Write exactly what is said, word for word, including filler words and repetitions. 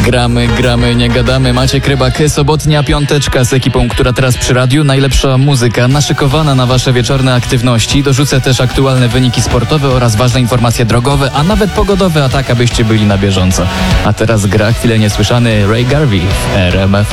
Gramy, gramy, nie gadamy. Maciek Rybak, sobotnia piąteczka z ekipą, która teraz przy radiu. Najlepsza muzyka naszykowana na wasze wieczorne aktywności. Dorzucę też aktualne wyniki sportowe oraz ważne informacje drogowe, a nawet pogodowe, a tak abyście byli na bieżąco. A teraz gra chwilę niesłyszany Ray Garvey w R M F.